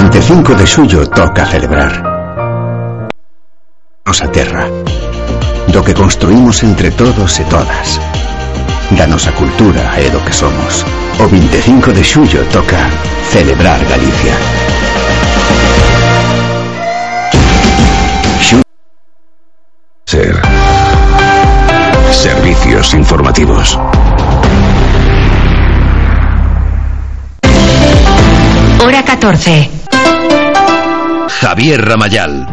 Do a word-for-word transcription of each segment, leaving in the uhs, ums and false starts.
vinte e cinco de xullo toca celebrar nosa terra, do que construímos entre todos e todas, da nosa cultura e do que somos. O vinte e cinco de xullo toca celebrar Galicia. Xullo. Ser. Servicios informativos. Hora catorce. Javier Ramayal.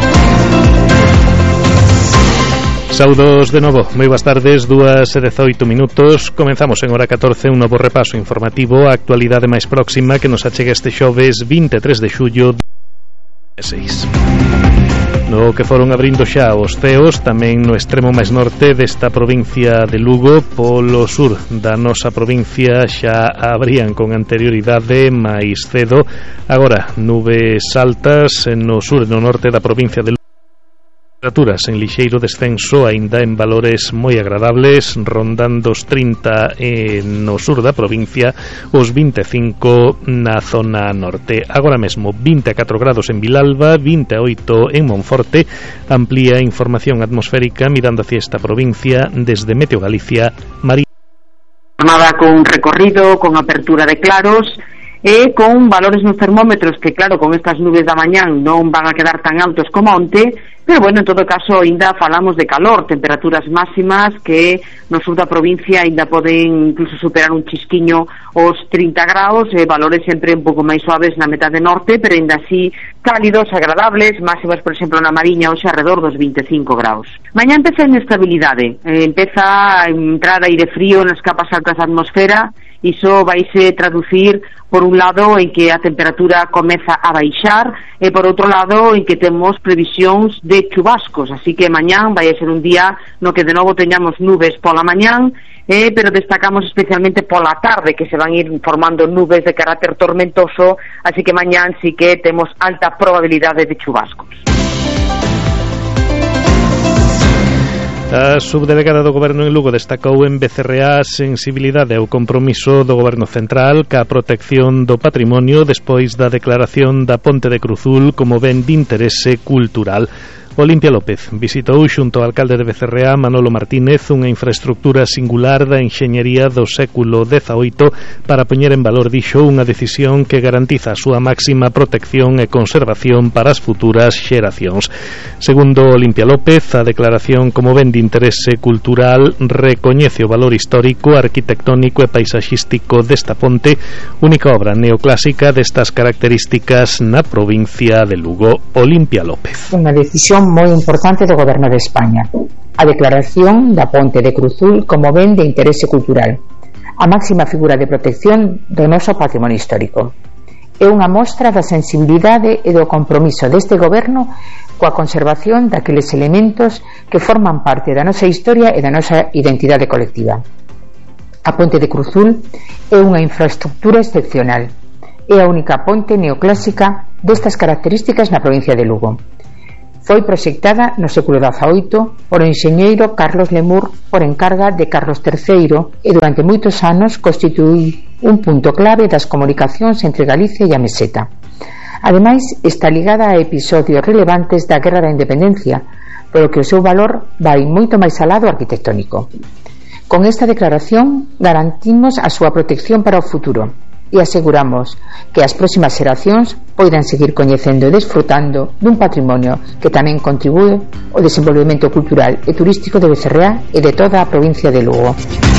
Saudos de novo, moi boas tardes, dúas e dezoito minutos. Comenzamos en hora catorce un novo repaso informativo, a actualidade máis próxima que nos achega este xoves vinte e tres de xullo de dos mil seis. No que foron abrindo xa os ceos tamén no extremo máis norte desta provincia de Lugo, polo sur da nosa provincia xa abrían con anterioridade máis cedo. Agora nubes altas no sur e no norte da provincia de Lugo, temperaturas en lixeiro descenso, aínda en valores moi agradables, rondando os trinta no sur da provincia, os vinte e cinco na zona norte. Agora mesmo vinte e catro grados en Vilalba, vinte e oito en Monforte. Amplía información atmosférica mirando hacia esta provincia desde Meteo Galicia, María. Jornada con recorrido, con apertura de claros e con valores nos termómetros que, claro, con estas nubes da mañán non van a quedar tan altos como onte, pero bueno, en todo caso ainda falamos de calor, temperaturas máximas que no sur da provincia ainda poden incluso superar un chisquiño os trinta graus, e valores sempre un pouco máis suaves na metade norte, pero ainda así cálidos, agradables, máximas, por exemplo, na Mariña hoxe alrededor dos vinte e cinco graus. Mañá empeza a inestabilidade, eh, empeza a entrar aire frío nas capas altas da atmosfera. Iso vaise traducir por un lado en que a temperatura comeza a baixar e por outro lado en que temos previsións de chubascos, así que mañán vai a ser un día no que de novo teñamos nubes pola mañán, eh, pero destacamos especialmente pola tarde, que se van ir formando nubes de carácter tormentoso, así que mañán sí que temos alta probabilidade de chubascos. A subdelegada do Goberno en Lugo destacou en B C R A a sensibilidade ao compromiso do Goberno Central ca protección do patrimonio despois da declaración da Ponte de Cruzul como ben de interese cultural. Olimpia López visitou xunto ao alcalde de B C R A, Manolo Martínez, unha infraestructura singular da enxeñería do século dezaoito para poñer en valor, dixo, unha decisión que garantiza a súa máxima protección e conservación para as futuras xeracións. Segundo Olimpia López, a declaración como ben de interese cultural recoñece o valor histórico, arquitectónico e paisaxístico desta ponte, única obra neoclásica destas características na provincia de Lugo. Olimpia López. Unha decisión moi importante do Goberno de España, a declaración da Ponte de Cruzul como ben de interese cultural, a máxima figura de protección do noso patrimonio histórico. É unha mostra da sensibilidade e do compromiso deste Goberno coa conservación daqueles elementos que forman parte da nosa historia e da nosa identidade colectiva. A Ponte de Cruzul é unha infraestructura excepcional, é a única ponte neoclásica destas características na provincia de Lugo. Foi proxectada no século dezaoito por o enxeñeiro Carlos Lemur por encarga de Carlos terceiro e durante moitos anos constituíu un punto clave das comunicacións entre Galicia e a Meseta. Ademais, está ligada a episodios relevantes da Guerra da Independencia, polo que o seu valor vai moito máis alá do arquitectónico. Con esta declaración garantimos a súa protección para o futuro e aseguramos que as próximas xeracións poidan seguir coñecendo e desfrutando dun patrimonio que tamén contribúe ao desenvolvemento cultural e turístico de B C R A e de toda a provincia de Lugo.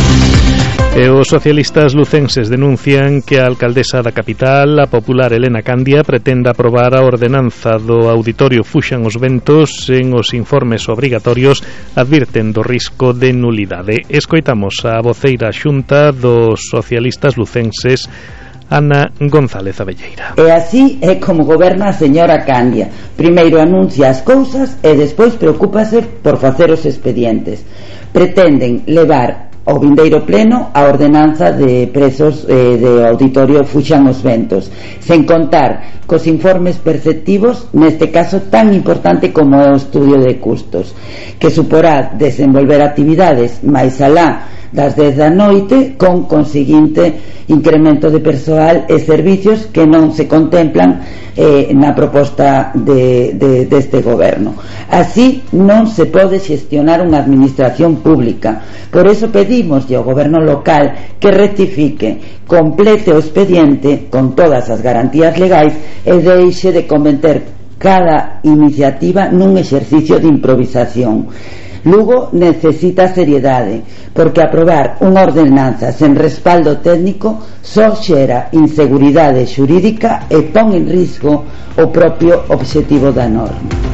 E os socialistas lucenses denuncian que a alcaldesa da capital, a popular Elena Candia, pretende aprobar a ordenanza do auditorio Fuxan os Ventos en os informes obrigatorios, advirten do risco de nulidade. Escoitamos a voceira xunta dos socialistas lucenses, Ana González Abelleira. E así é como goberna a señora Candia. Primeiro anuncia as cousas e despois preocúpase por facer os expedientes. Pretenden levar ao vindeiro pleno a ordenanza de prezos eh, de auditorio Fuxan os Ventos, sen contar cos informes perceptivos, neste caso tan importante como é o estudio de custos, que suporá desenvolver actividades máis alá das dez da noite, con conseguinte incremento de persoal e servicios que non se contemplan eh, na proposta de, de, deste goberno. Así non se pode xestionar unha administración pública. Por eso pedimos ao goberno local que rectifique, complete o expediente con todas as garantías legais e deixe de converter cada iniciativa nun exercicio de improvisación. Lugo necesita seriedade, porque aprobar unha ordenanza sen respaldo técnico só xera inseguridade xurídica e pon en risco o propio obxectivo da norma.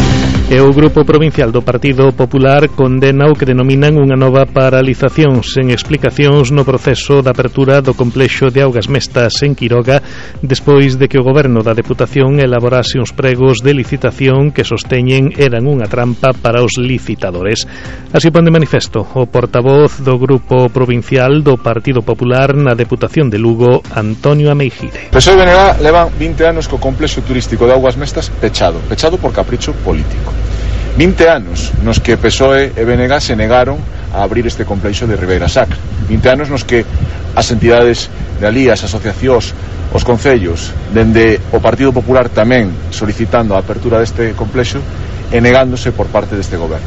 E o Grupo Provincial do Partido Popular condena o que denominan unha nova paralización sen explicacións no proceso de apertura do complexo de augas mestas en Quiroga, despois de que o Goberno da Deputación elaborase uns pregos de licitación que sosteñen eran unha trampa para os licitadores. Así pon de manifesto o portavoz do Grupo Provincial do Partido Popular na Deputación de Lugo, Antonio Ameijide. P S O E e B N G levan vinte anos co complexo turístico de augas mestas pechado, pechado por capricho político. vinte anos nos que P S O E e B N G se negaron a abrir este complexo de Ribeira Sacra. vinte anos nos que as entidades de alí, as asociacións, os concellos, dende o Partido Popular tamén solicitando a apertura deste complexo e negándose por parte deste goberno.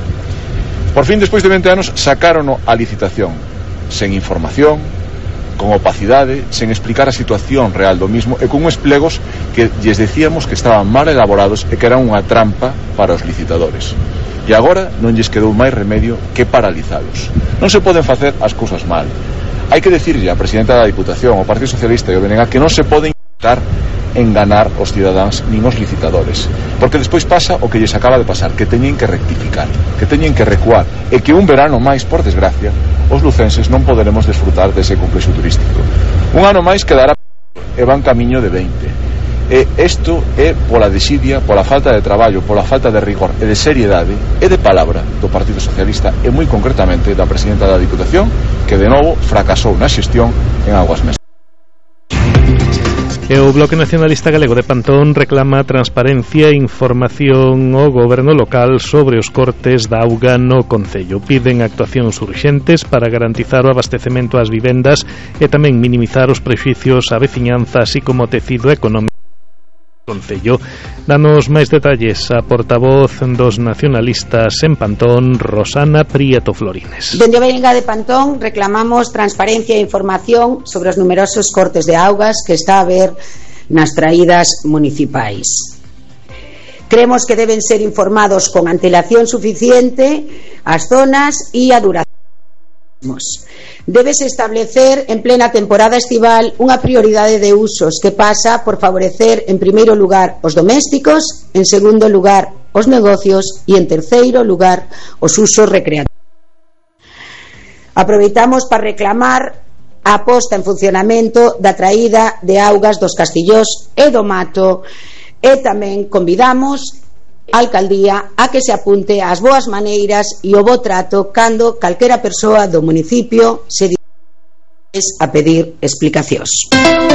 Por fin, despois de vinte anos, sacaron a licitación sen información, con opacidade, sen explicar a situación real do mismo e con uns plegos que lles decíamos que estaban mal elaborados e que eran unha trampa para os licitadores. E agora non lles quedou máis remedio que paralizalos. Non se poden facer as cousas mal. Hai que decirlle á presidenta da Diputación, ao Partido Socialista e ao B N G que non se poden intentar enganar os cidadáns nin os licitadores, porque despois pasa o que lles acaba de pasar, que teñen que rectificar, que teñen que recuar e que un verano máis, por desgracia, os lucenses non poderemos desfrutar dese complexo turístico. Un ano máis quedará e van camiño de veinte. E isto é pola desidia, pola falta de traballo, pola falta de rigor e de seriedade e de palabra do Partido Socialista e moi concretamente da presidenta da Diputación, que de novo fracasou na xestión en augas mestas. E o Bloque Nacionalista Galego de Pantón reclama transparencia e información ao goberno local sobre os cortes da auga no concello. Piden actuacións urxentes para garantizar o abastecemento ás vivendas e tamén minimizar os prexuicios á veciñanza, así como o tecido económico do concello. Danos máis detalles a portavoz dos nacionalistas en Pantón, Rosana Prieto Florines. Dende o B N G de Pantón reclamamos transparencia e información sobre os numerosos cortes de augas que está a haber nas traídas municipais. Creemos que deben ser informados con antelación suficiente as zonas e a duración. Debese establecer en plena temporada estival unha prioridade de usos que pasa por favorecer en primeiro lugar os domésticos, en segundo lugar os negocios e en terceiro lugar os usos recreativos. Aproveitamos para reclamar a posta en funcionamento da traída de augas dos Castillós e do Mato e tamén convidamos a alcaldía a que se apunte ás boas maneiras e o bo trato cando calquera persoa do municipio se dirige a pedir explicacións.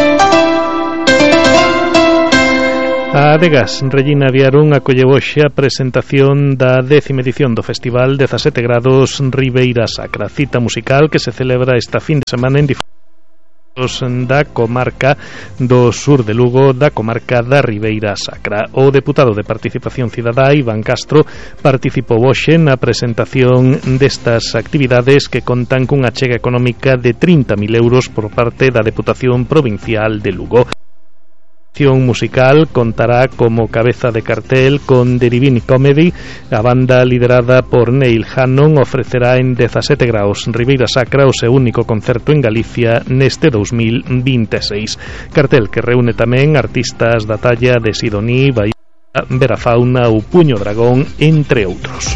A Adegas, Regina Viarún, acolleu hoxe a presentación da décima edición do Festival dezasete grados Ribeira Sacra, cita musical que se celebra esta fin de semana en diferentes da comarca do sur de Lugo, da comarca da Ribeira Sacra. O deputado de Participación Cidadá, Iván Castro, participou hoxe na presentación destas actividades que contan cunha achega económica de trinta mil euros por parte da Deputación Provincial de Lugo. A acción musical contará como cabeza de cartel con Derivini Comedy. A banda liderada por Neil Hannon ofrecerá en dezasete graos Ribeira Sacra o seu único concerto en Galicia neste dous mil vinte e seis. Cartel que reúne tamén artistas da talla de Sidoní, Bahía, Verafauna ou Puño Dragón, entre outros.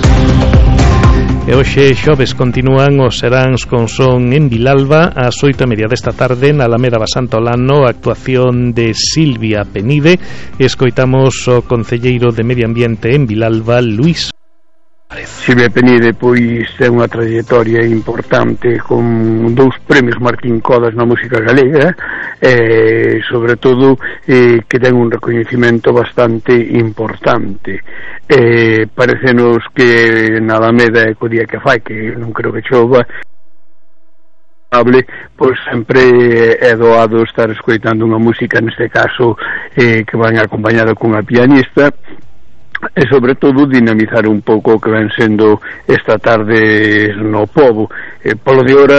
E hoxe xoves continúan os seráns con son en Vilalba ás oito e media desta tarde na Alameda Basantolano, a actuación de Silvia Penide. Escoitamos o concelleiro de Medio Ambiente en Vilalba, Luís. Silvia Penide pois é unha trayectoria importante con dous premios Martín Codas na música galega e sobre todo eh, que ten un recoñecimento bastante importante. Eh, parecenos que na Alameda é co día que fai, que non creo que chova, pois sempre é doado estar escoitando unha música, neste caso eh, que van acompañada cunha pianista, e sobre todo dinamizar un pouco o que ven sendo esta tarde no pobo. Eh, polo de hora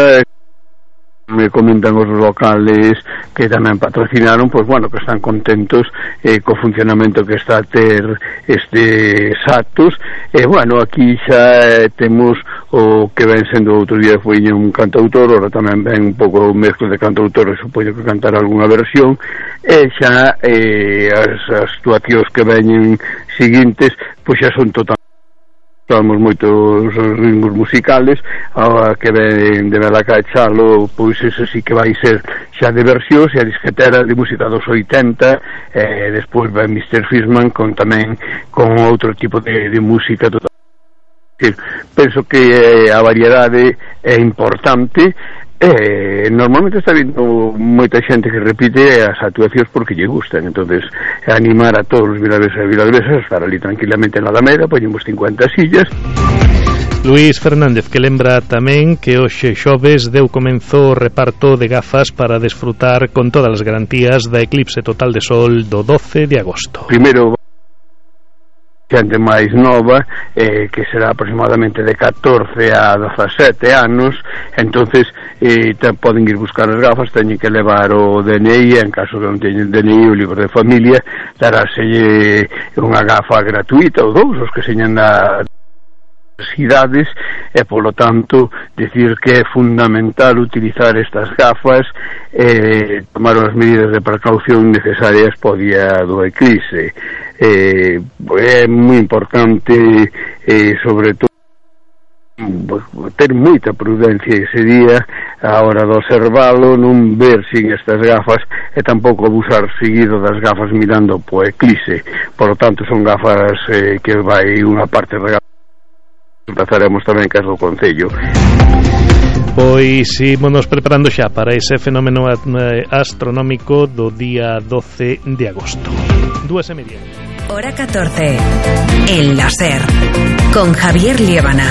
me comentan os locales que tamén patrocinaron, pois bueno, que están contentos eh, co funcionamento que está a ter estes actos. E bueno, aquí xa eh, temos o que ven sendo outro día foi un cantautor, ora tamén ven un pouco o mezclo de cantautores, supoño que cantar algunha versión, e xa eh, as, as actuacións que veñen seguintes pois xa son totalmente estamos moitos ritmos musicales. A que ven de Belacachalo, pois ese sí que vai ser xa de versións, e a disquetera de música dos oitenta, e despois vai mister Fishman con tamén con outro tipo de, de música total. Penso que a variedade é importante. Eh, normalmente está vindo moita xente que repite as actuacións porque lle gustan, entonces animar a todos os vilaveses e vilavesas a estar ali tranquilamente na Alameda, poñemos cincuenta sillas. Luís Fernández, que lembra tamén que hoxe xoves deu comenzo o reparto de gafas para desfrutar con todas as garantías da eclipse total de sol do doce de agosto. Primeiro xente máis nova, eh, que será aproximadamente de catorce a dezasete anos, entonces eh, te, poden ir buscar as gafas, teñen que levar o D N I, en caso que non teñen D N I, o libro de familia, daráselle unha gafa gratuita ou dous, os que señan da idades, e polo tanto decir que é fundamental utilizar estas gafas, eh, tomar as medidas de precaución necesarias po día do eclipse. Eh, é moi importante, eh, sobre todo ter moita prudencia ese día a hora de observalo, non ver sin estas gafas e tampouco abusar seguido das gafas mirando po eclipse. Por lo tanto son gafas eh, que vai unha parte regalada. Empezaremos tamén que é do Concello. Pois ímonos preparando xa para ese fenómeno astronómico do día doce de agosto. Dúas e media. Hora catorce. El láser. Con Javier Liébana.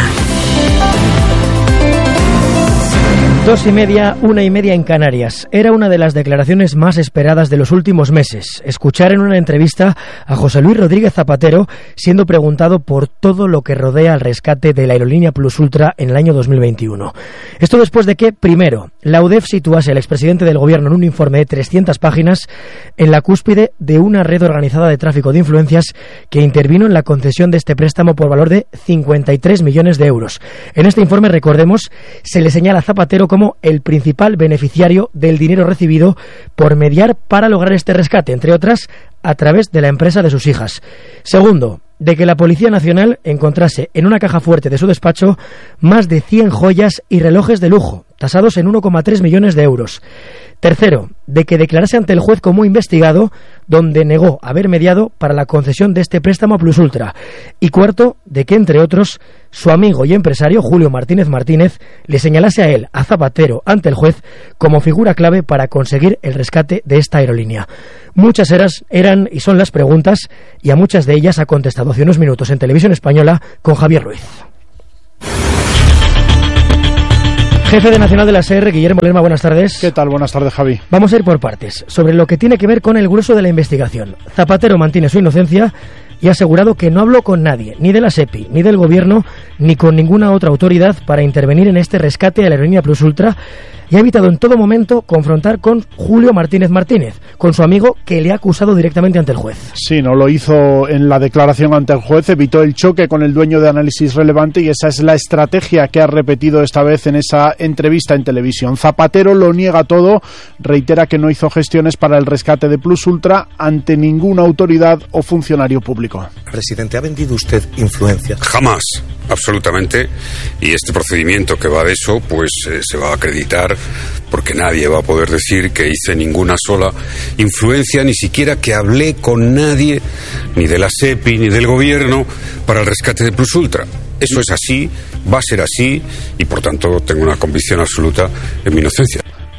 Dos y media, una y media en Canarias. Era una de las declaraciones más esperadas de los últimos meses. Escuchar en una entrevista a José Luis Rodríguez Zapatero siendo preguntado por todo lo que rodea al rescate de la aerolínea Plus Ultra en el año dos mil veintiuno. Esto después de que, primero, la U D E F situase al expresidente del gobierno en un informe de trescientas páginas en la cúspide de una red organizada de tráfico de influencias que intervino en la concesión de este préstamo por valor de cincuenta y tres millones de euros. En este informe, recordemos, se le señala a Zapatero como como el principal beneficiario del dinero recibido por mediar para lograr este rescate, entre otras, a través de la empresa de sus hijas. Segundo, de que la Policía Nacional encontrase en una caja fuerte de su despacho más de cien joyas y relojes de lujo, tasados en uno coma tres millones de euros. Tercero, de que declarase ante el juez como investigado, donde negó haber mediado para la concesión de este préstamo a Plus Ultra. Y cuarto, de que, entre otros, su amigo y empresario Julio Martínez Martínez le señalase a él, a Zapatero, ante el juez, como figura clave para conseguir el rescate de esta aerolínea. Muchas eras, eran y son las preguntas, y a muchas de ellas ha contestado hace unos minutos en Televisión Española con Javier Ruiz. Jefe de Nacional de la S E R, Guillermo Lerma, buenas tardes. ¿Qué tal? Buenas tardes, Javi. Vamos a ir por partes, sobre lo que tiene que ver con el grueso de la investigación. Zapatero mantiene su inocencia y ha asegurado que no habló con nadie, ni de la SEPI, ni del gobierno, ni con ninguna otra autoridad para intervenir en este rescate de la aerolínea Plus Ultra, y ha evitado en todo momento confrontar con Julio Martínez Martínez, con su amigo que le ha acusado directamente ante el juez. Sí, no lo hizo en la declaración ante el juez, evitó el choque con el dueño de Análisis Relevante, y esa es la estrategia que ha repetido esta vez en esa entrevista en televisión. Zapatero lo niega todo, reitera que no hizo gestiones para el rescate de Plus Ultra ante ninguna autoridad o funcionario público. Presidente, ¿ha vendido usted influencia? Jamás, absolutamente, y este procedimiento que va de eso, pues eh, se va a acreditar porque nadie va a poder decir que hice ninguna sola influencia, ni siquiera que hablé con nadie, ni de la SEPI, ni del gobierno, para el rescate de Plus Ultra. Eso es así, va a ser así, y por tanto tengo una convicción absoluta en mi inocencia.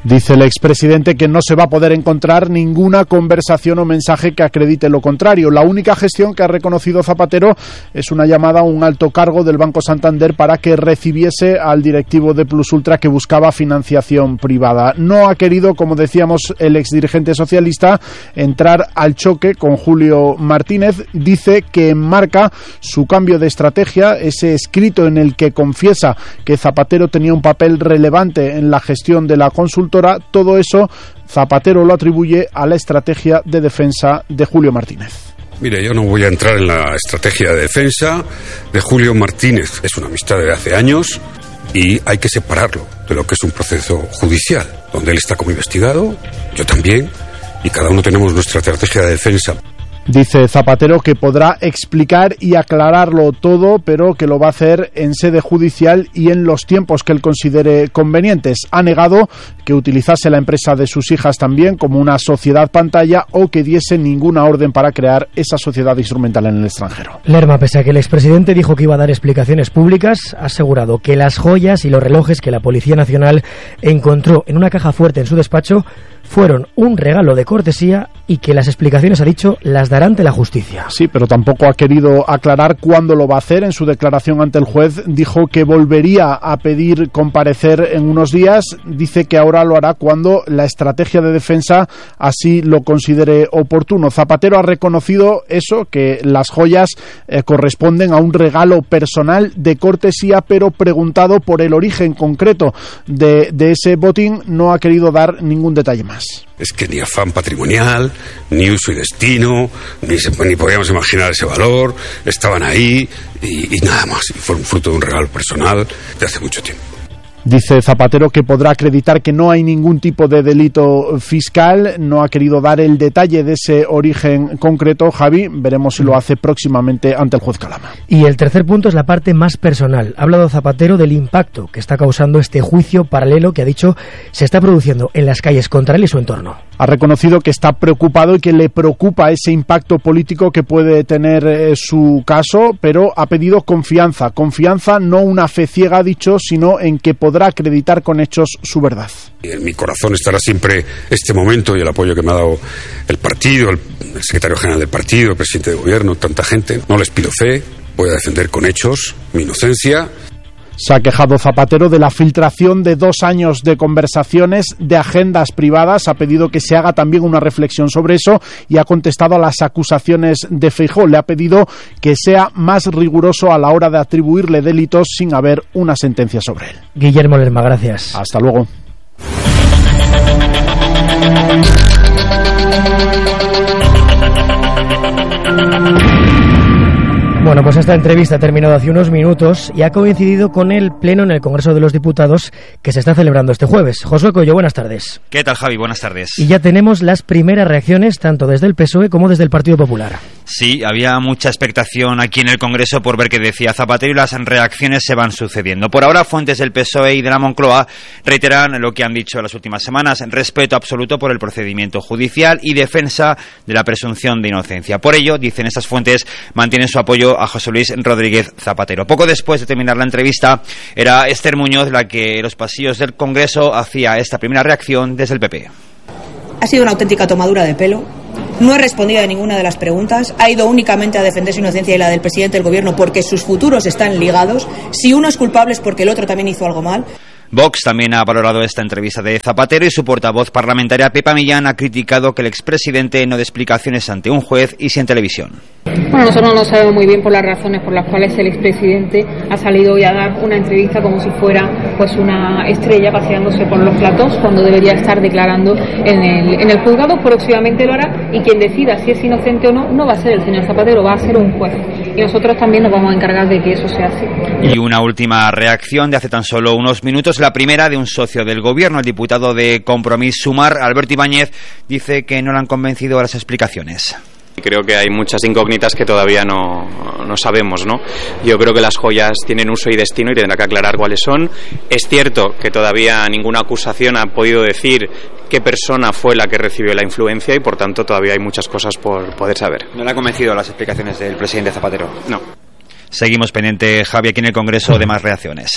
Dice el expresidente que no se va a poder encontrar ninguna conversación o mensaje que acredite lo contrario. La única gestión que ha reconocido Zapatero es una llamada a un alto cargo del Banco Santander para que recibiese al directivo de Plus Ultra que buscaba financiación privada. No ha querido, como decíamos, el exdirigente socialista entrar al choque con Julio Martínez. Dice que enmarca su cambio de estrategia, ese escrito en el que confiesa que Zapatero tenía un papel relevante en la gestión de la consultora. Todo eso Zapatero lo atribuye a la estrategia de defensa de Julio Martínez. Mire, yo no voy a entrar en la estrategia de defensa de Julio Martínez. Es una amistad de hace años y hay que separarlo de lo que es un proceso judicial, donde él está como investigado, yo también, y cada uno tenemos nuestra estrategia de defensa. Dice Zapatero que podrá explicar y aclararlo todo, pero que lo va a hacer en sede judicial y en los tiempos que él considere convenientes. Ha negado que utilizase la empresa de sus hijas también como una sociedad pantalla o que diese ninguna orden para crear esa sociedad instrumental en el extranjero. Lerma, pese a que el expresidente dijo que iba a dar explicaciones públicas, ha asegurado que las joyas y los relojes que la Policía Nacional encontró en una caja fuerte en su despacho fueron un regalo de cortesía y que las explicaciones, ha dicho, las dará ante la justicia. Sí, pero tampoco ha querido aclarar cuándo lo va a hacer. En su declaración ante el juez dijo que volvería a pedir comparecer en unos días. Dice que ahora lo hará cuando la estrategia de defensa así lo considere oportuno. Zapatero ha reconocido eso, que las joyas eh, corresponden a un regalo personal de cortesía, pero preguntado por el origen concreto de, de ese botín no ha querido dar ningún detalle más. Es que ni afán patrimonial, ni uso y destino, ni, se, ni podíamos imaginar ese valor, estaban ahí y, y nada más. Y fueron fruto de un regalo personal de hace mucho tiempo. Dice Zapatero que podrá acreditar que no hay ningún tipo de delito fiscal. No ha querido dar el detalle de ese origen concreto. Javi, veremos si lo hace próximamente ante el juez Calama. Y el tercer punto es la parte más personal. Ha hablado Zapatero del impacto que está causando este juicio paralelo que, ha dicho, se está produciendo en las calles contra él y su entorno. Ha reconocido que está preocupado y que le preocupa ese impacto político que puede tener eh, su caso, pero ha pedido confianza. Confianza, no una fe ciega, ha dicho, sino en que podrá acreditar con hechos su verdad. Y en mi corazón estará siempre este momento y el apoyo que me ha dado el partido, el, el secretario general del partido, el presidente de gobierno, tanta gente. No les pido fe, voy a defender con hechos mi inocencia. Se ha quejado Zapatero de la filtración de dos años de conversaciones de agendas privadas. Ha pedido que se haga también una reflexión sobre eso y ha contestado a las acusaciones de Feijóo. Le ha pedido que sea más riguroso a la hora de atribuirle delitos sin haber una sentencia sobre él. Guillermo Lerma, gracias. Hasta luego. Bueno, pues esta entrevista ha terminado hace unos minutos y ha coincidido con el pleno en el Congreso de los Diputados que se está celebrando este jueves. Josué Coello, buenas tardes. ¿Qué tal, Javi? Buenas tardes. Y ya tenemos las primeras reacciones tanto desde el P S O E como desde el Partido Popular. Sí, había mucha expectación aquí en el Congreso por ver qué decía Zapatero y las reacciones se van sucediendo. Por ahora, fuentes del P S O E y de la Moncloa reiteran lo que han dicho en las últimas semanas: respeto absoluto por el procedimiento judicial y defensa de la presunción de inocencia. Por ello, dicen estas fuentes, mantienen su apoyo a José Luis Rodríguez Zapatero. Poco después de terminar la entrevista, era Esther Muñoz la que en los pasillos del Congreso hacía esta primera reacción desde el P P. Ha sido una auténtica tomadura de pelo. No ha respondido a ninguna de las preguntas. Ha ido únicamente a defender su inocencia y la del presidente del gobierno porque sus futuros están ligados. Si uno es culpable es porque el otro también hizo algo mal. Vox también ha valorado esta entrevista de Zapatero y su portavoz parlamentaria Pepa Millán ha criticado que el expresidente no dé explicaciones ante un juez y sí en televisión. Bueno, nosotros no sabemos muy bien por las razones por las cuales el expresidente ha salido hoy a dar una entrevista como si fuera pues una estrella paseándose por los platós cuando debería estar declarando en el, en el juzgado. Próximamente lo hará y quien decida si es inocente o no no va a ser el señor Zapatero, va a ser un juez. Y nosotros también nos vamos a encargar de que eso sea así. Y una última reacción de hace tan solo unos minutos, la primera de un socio del gobierno, el diputado de Compromís Sumar, Alberto Ibáñez, dice que no le han convencido a las explicaciones. Creo que hay muchas incógnitas que todavía no, no sabemos, ¿no? Yo creo que las joyas tienen uso y destino y tendrá que aclarar cuáles son. Es cierto que todavía ninguna acusación ha podido decir qué persona fue la que recibió la influencia y por tanto todavía hay muchas cosas por poder saber. ¿No le ha convencido las explicaciones del presidente Zapatero? No. Seguimos pendiente, Javi, aquí en el Congreso de más reacciones.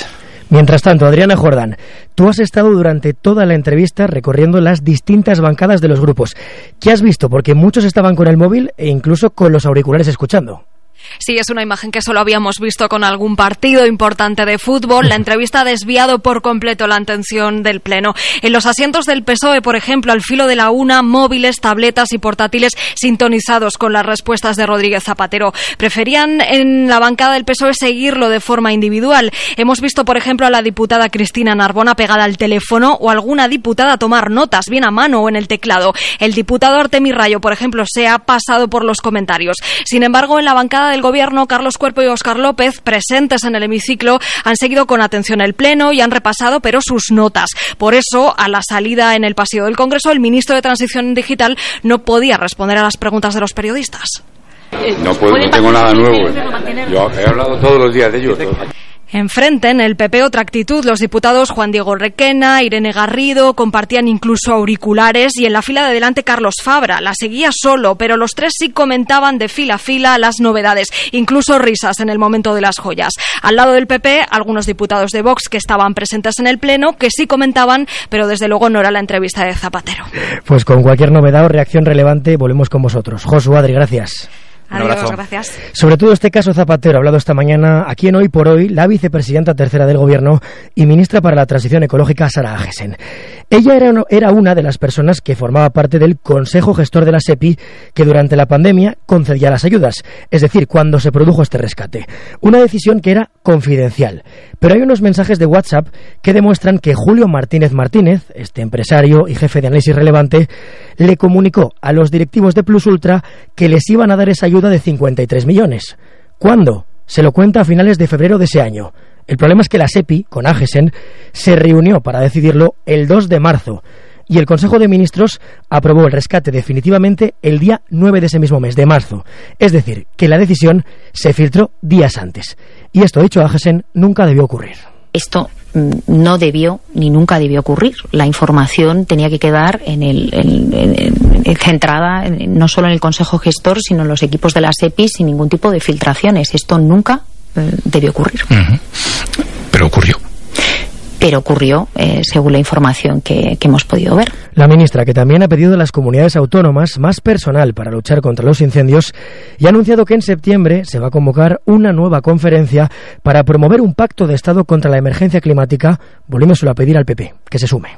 Mientras tanto, Adriana Jordán, tú has estado durante toda la entrevista recorriendo las distintas bancadas de los grupos. ¿Qué has visto? Porque muchos estaban con el móvil e incluso con los auriculares escuchando. Sí, es una imagen que solo habíamos visto con algún partido importante de fútbol. La entrevista ha desviado por completo la atención del Pleno. En los asientos del P S O E, por ejemplo, al filo de la una, móviles, tabletas y portátiles sintonizados con las respuestas de Rodríguez Zapatero. Preferían en la bancada del P S O E seguirlo de forma individual. Hemos visto, por ejemplo, a la diputada Cristina Narbona pegada al teléfono o alguna diputada tomar notas, bien a mano o en el teclado. El diputado Artemí Rayo, por ejemplo, se ha pasado por los comentarios. Sin embargo, en la bancada del Gobierno, Carlos Cuerpo y Óscar López, presentes en el hemiciclo, han seguido con atención el Pleno y han repasado, pero sus notas. Por eso, a la salida en el pasillo del Congreso, el ministro de Transición Digital no podía responder a las preguntas de los periodistas. No, puedo, no tengo nada nuevo. Yo he hablado todos los días de ellos. Enfrente, en el P P, otra actitud. Los diputados Juan Diego Requena, Irene Garrido compartían incluso auriculares y en la fila de delante Carlos Fabra. La seguía solo, pero los tres sí comentaban de fila a fila las novedades, incluso risas en el momento de las joyas. Al lado del P P, algunos diputados de Vox que estaban presentes en el Pleno, que sí comentaban, pero desde luego no era la entrevista de Zapatero. Pues con cualquier novedad o reacción relevante volvemos con vosotros. Josu, Adri, gracias. Adiós, gracias. Sobre todo este caso Zapatero, hablado esta mañana aquí en Hoy por Hoy, la vicepresidenta tercera del Gobierno y ministra para la Transición Ecológica, Sara Agesen. Ella era, era una de las personas que formaba parte del Consejo Gestor de la SEPI que durante la pandemia concedía las ayudas, es decir, cuando se produjo este rescate. Una decisión que era confidencial. Pero hay unos mensajes de WhatsApp que demuestran que Julio Martínez Martínez, este empresario y jefe de análisis relevante, le comunicó a los directivos de Plus Ultra que les iban a dar esa ayuda de cincuenta y tres millones. ¿Cuándo? Se lo cuenta a finales de febrero de ese año. El problema es que la SEPI, con Agesen, se reunió para decidirlo el dos de marzo y el Consejo de Ministros aprobó el rescate definitivamente el día nueve de ese mismo mes, de marzo. Es decir, que la decisión se filtró días antes. Y esto, dicho Agesen, nunca debió ocurrir. Esto no debió ni nunca debió ocurrir. La información tenía que quedar en el, en, en, en, centrada en, no solo en el Consejo Gestor, sino en los equipos de la SEPI sin ningún tipo de filtraciones. Esto nunca eh, debió ocurrir. Uh-huh. Pero ocurrió. Pero ocurrió, eh, según la información que, que hemos podido ver. La ministra, que también ha pedido a las comunidades autónomas más personal para luchar contra los incendios, y ha anunciado que en septiembre se va a convocar una nueva conferencia para promover un pacto de Estado contra la emergencia climática. Volvímoslo a pedir al P P, que se sume.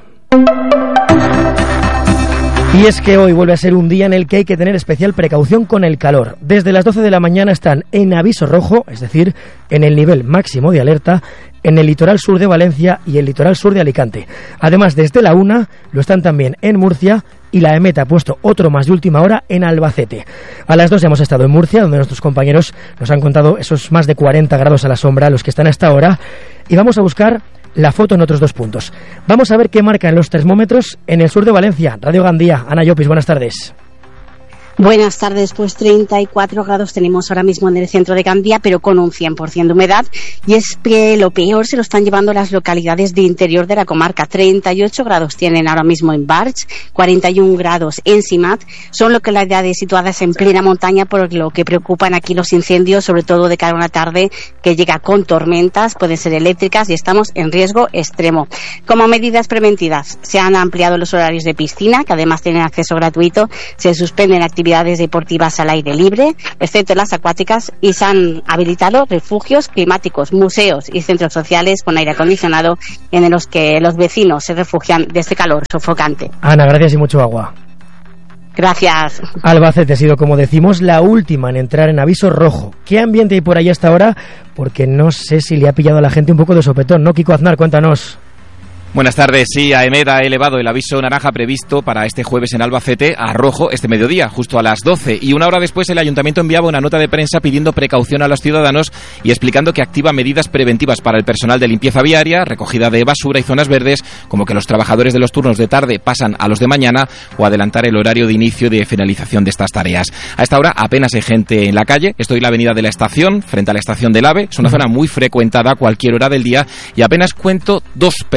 Y es que hoy vuelve a ser un día en el que hay que tener especial precaución con el calor. Desde las doce de la mañana están en aviso rojo, es decir, en el nivel máximo de alerta, en el litoral sur de Valencia y el litoral sur de Alicante. Además, desde la una lo están también en Murcia y la EMET ha puesto otro más de última hora en Albacete. A las dos hemos estado en Murcia, donde nuestros compañeros nos han contado esos más de cuarenta grados a la sombra, los que están hasta ahora, y vamos a buscar la foto en otros dos puntos. Vamos a ver qué marcan los termómetros en el sur de Valencia. Radio Gandía, Ana Llopis, buenas tardes. Buenas tardes, pues treinta y cuatro grados tenemos ahora mismo en el centro de Gandía, pero con un cien por ciento de humedad, y es que lo peor se lo están llevando las localidades de interior de la comarca. treinta y ocho grados tienen ahora mismo en Barx, cuarenta y uno grados en Simat, son localidades situadas en plena montaña, por lo que preocupan aquí los incendios, sobre todo de cara a una tarde que llega con tormentas, pueden ser eléctricas, y estamos en riesgo extremo. Como medidas preventivas, se han ampliado los horarios de piscina, que además tienen acceso gratuito, se suspenden actividades actividades deportivas al aire libre, excepto las acuáticas, y se han habilitado refugios climáticos, museos y centros sociales con aire acondicionado en los que los vecinos se refugian de este calor sofocante. Ana, gracias y mucho agua. Gracias. Albacete ha sido, como decimos, la última en entrar en aviso rojo. ¿Qué ambiente hay por ahí hasta ahora? Porque no sé si le ha pillado a la gente un poco de sopetón, ¿no, Kiko Aznar? Cuéntanos. Buenas tardes. Sí, AEMET ha elevado el aviso naranja previsto para este jueves en Albacete a rojo este mediodía, justo a las doce. Y una hora después el Ayuntamiento enviaba una nota de prensa pidiendo precaución a los ciudadanos y explicando que activa medidas preventivas para el personal de limpieza viaria, recogida de basura y zonas verdes, como que los trabajadores de los turnos de tarde pasan a los de mañana o adelantar el horario de inicio y de finalización de estas tareas. A esta hora apenas hay gente en la calle. Estoy en la avenida de la Estación, frente a la estación del AVE. Es una zona muy frecuentada a cualquier hora del día y apenas cuento dos personas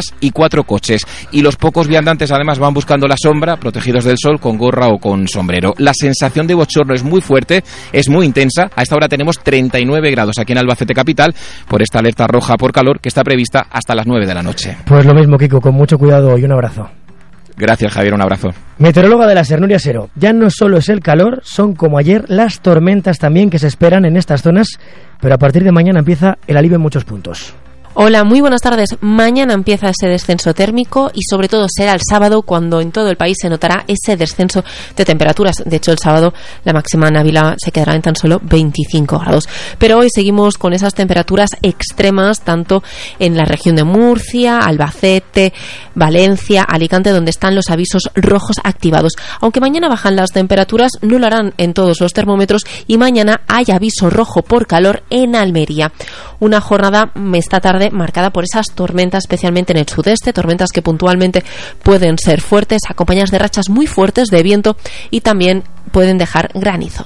y cuatro coches. Y los pocos viandantes además van buscando la sombra, protegidos del sol, con gorra o con sombrero. La sensación de bochorno es muy fuerte, es muy intensa. A esta hora tenemos treinta y nueve grados aquí en Albacete capital por esta alerta roja por calor que está prevista hasta las nueve de la noche. Pues lo mismo, Kiko, con mucho cuidado y un abrazo. Gracias, Javier, un abrazo. Meteoróloga de la SER, Nuria Sero. Ya no solo es el calor, son como ayer las tormentas también que se esperan en estas zonas, pero a partir de mañana empieza el alivio en muchos puntos. Hola, muy buenas tardes. Mañana empieza ese descenso térmico y sobre todo será el sábado cuando en todo el país se notará ese descenso de temperaturas. De hecho, el sábado la máxima en Ávila se quedará en tan solo veinticinco grados. Pero hoy seguimos con esas temperaturas extremas tanto en la región de Murcia, Albacete, Valencia, Alicante, donde están los avisos rojos activados. Aunque mañana bajan las temperaturas, no lo harán en todos los termómetros y mañana hay aviso rojo por calor en Almería. Una jornada esta tarde marcada por esas tormentas, especialmente en el sudeste, tormentas que puntualmente pueden ser fuertes, acompañadas de rachas muy fuertes de viento y también pueden dejar granizo.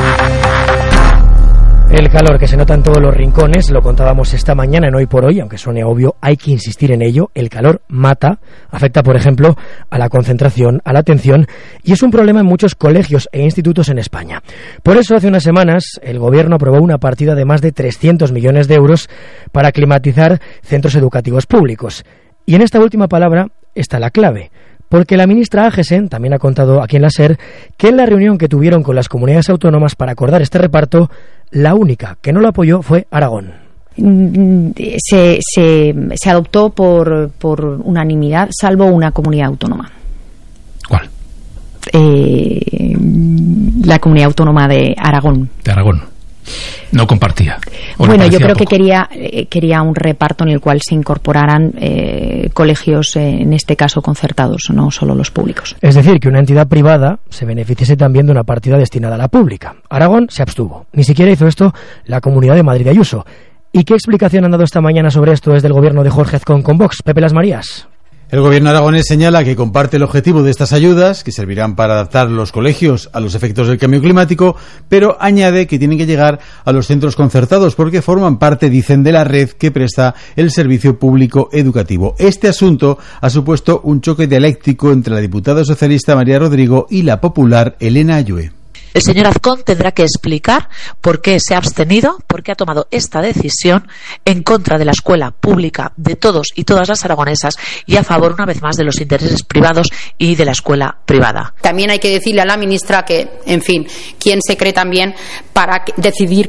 El calor que se nota en todos los rincones, lo contábamos esta mañana en Hoy por Hoy, aunque suene obvio, hay que insistir en ello. El calor mata, afecta, por ejemplo, a la concentración, a la atención, y es un problema en muchos colegios e institutos en España. Por eso, hace unas semanas, el Gobierno aprobó una partida de más de trescientos millones de euros para climatizar centros educativos públicos. Y en esta última palabra está la clave. Porque la ministra Agesen también ha contado aquí en la SER que en la reunión que tuvieron con las comunidades autónomas para acordar este reparto, la única que no lo apoyó fue Aragón. Se, se, se adoptó por, por unanimidad, salvo una comunidad autónoma. ¿Cuál? Eh, la comunidad autónoma de Aragón. De Aragón. No compartía. Bueno, yo creo poco. que quería eh, quería un reparto en el cual se incorporaran eh, colegios, eh, en este caso concertados, no solo los públicos. Es decir, que una entidad privada se beneficiase también de una partida destinada a la pública. Aragón se abstuvo. Ni siquiera hizo esto la Comunidad de Madrid de Ayuso. ¿Y qué explicación han dado esta mañana sobre esto desde el gobierno de Jorge Azcón con Vox? Pepe Las Marías. El gobierno aragonés señala que comparte el objetivo de estas ayudas, que servirán para adaptar los colegios a los efectos del cambio climático, pero añade que tienen que llegar a los centros concertados porque forman parte, dicen, de la red que presta el servicio público educativo. Este asunto ha supuesto un choque dialéctico entre la diputada socialista María Rodrigo y la popular Elena Ayue. El señor Azcón tendrá que explicar por qué se ha abstenido, por qué ha tomado esta decisión en contra de la escuela pública de todos y todas las aragonesas y a favor, una vez más, de los intereses privados y de la escuela privada. También hay que decirle a la ministra que, en fin, quién se cree también para decidir